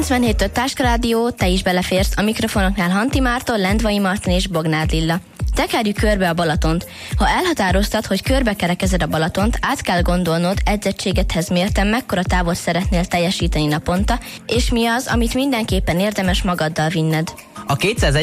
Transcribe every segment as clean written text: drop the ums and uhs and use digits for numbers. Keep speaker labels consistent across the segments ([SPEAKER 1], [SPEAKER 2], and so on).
[SPEAKER 1] 97-től Táska Rádió, te is beleférsz, a mikrofonoknál Hanti Márton, Lendvai Martin és Bognár Lilla. Tekerjük körbe a Balatont. Ha elhatároztad, hogy körbekerekezed a Balatont, át kell gondolnod edzettségedhez mérten mekkora távot szeretnél teljesíteni naponta, és mi az, amit mindenképpen érdemes magaddal vinned.
[SPEAKER 2] A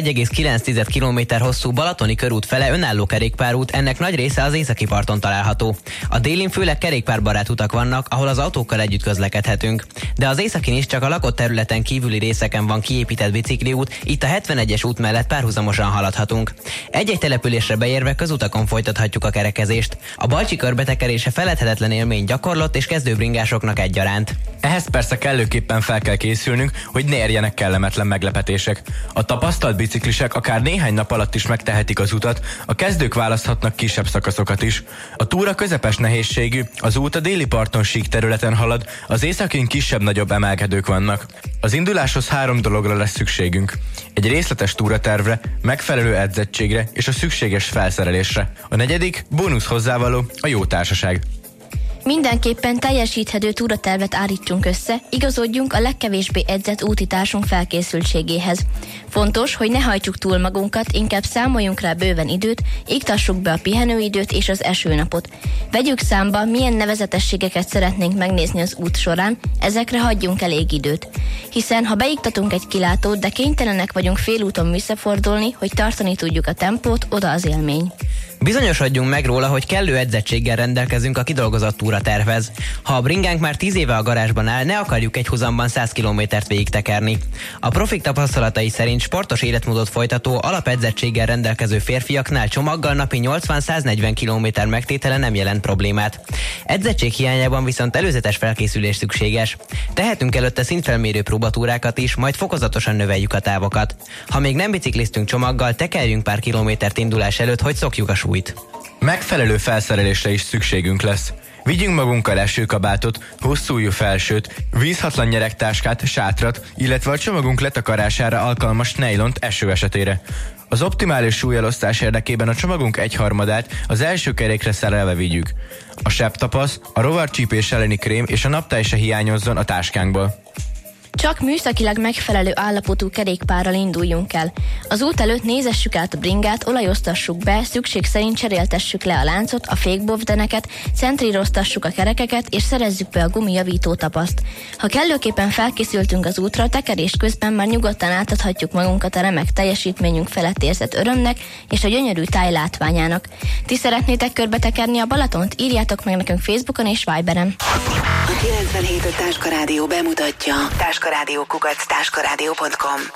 [SPEAKER 2] 201,9 km hosszú Balatoni körút fele önálló kerékpárút, ennek nagy része az északi parton található. A délin főleg kerékpárbarát utak vannak, ahol az autókkal együtt közlekedhetünk. De az északin is csak a lakott területen kívüli részeken van kiépített bicikliút, itt a 71-es út mellett párhuzamosan haladhatunk. Egy-egy településre beérve közutakon folytathatjuk a kerekezést. A Balcsi körbetekerése feledhetetlen élmény gyakorlott és kezdőbringásoknak egyaránt.
[SPEAKER 3] Ehhez persze kellőképpen fel kell készülnünk, hogy ne érjenek kellemetlen meglepetések. A tapasztalt biciklisek akár néhány nap alatt is megtehetik az utat, a kezdők választhatnak kisebb szakaszokat is. A túra közepes nehézségű, az út a déli parton sík területen halad, az északin kisebb-nagyobb emelkedők vannak. Az induláshoz 3 dologra lesz szükségünk. Egy részletes túratervre, megfelelő edzettségre és a szükséges felszerelésre. A negyedik, bónusz hozzávaló, a jó társaság.
[SPEAKER 1] Mindenképpen teljesíthető túratervet állítsunk össze, igazodjunk a legkevésbé edzett útitársunk felkészültségéhez. Fontos, hogy ne hajtsuk túl magunkat, inkább számoljunk rá bőven időt, iktassuk be a pihenőidőt és az esőnapot. Vegyük számba, milyen nevezetességeket szeretnénk megnézni az út során, ezekre hagyjunk elég időt. Hiszen ha beiktatunk egy kilátót, de kénytelenek vagyunk félúton visszafordulni, hogy tartani tudjuk a tempót, oda az élmény.
[SPEAKER 2] Bizonyosodjunk meg róla, hogy kellő edzettséggel rendelkezünk a kidolgozott túratervhez. Ha a bringánk már 10 éve a garázsban áll, ne akarjuk egy huzamban 100 kilométert végig tekerni. A profik tapasztalatai szerint sportos életmódot folytató, alapedzettséggel rendelkező férfiaknál csomaggal napi 80-140 kilométer megtétele nem jelent problémát. Edzettség hiányában viszont előzetes felkészülés szükséges. Tehetünk előtte szintfelmérő próbatúrákat is, majd fokozatosan növeljük a távokat. Ha még nem bicikliztünk csomaggal, tekerjünk pár kilométert indulás előtt, hogy szokjuk a súlyt.
[SPEAKER 3] Megfelelő felszerelésre is szükségünk lesz. Vigyünk magunkkal esőkabátot, hosszújú felsőt, vízhatlan nyeregtáskát, sátrat, illetve a csomagunk letakarására alkalmas nejlont eső esetére. Az optimális súlyelosztás érdekében a csomagunk 1/3 az első kerékre szerelve vigyük. A sebtapasz, a rovarcsípés elleni krém és a naptály se hiányozzon a táskánkból.
[SPEAKER 1] Csak műszakilag megfelelő állapotú kerékpárral induljunk el. Az út előtt nézessük át a bringát, olajoztassuk be, szükség szerint cseréltessük le a láncot, a fékbovdeneket, centríroztassuk a kerekeket és szerezzük be a gumijavító tapaszt. Ha kellőképpen felkészültünk az útra, tekerés közben már nyugodtan átadhatjuk magunkat a remek teljesítményünk felett érzett örömnek és a gyönyörű táj látványának. Ti szeretnétek körbetekerni a Balatont? Írjátok meg nekünk Facebookon és Viberen.
[SPEAKER 4] A 97 Táska Rádió bemutatja táskarádió@táskaradio.com.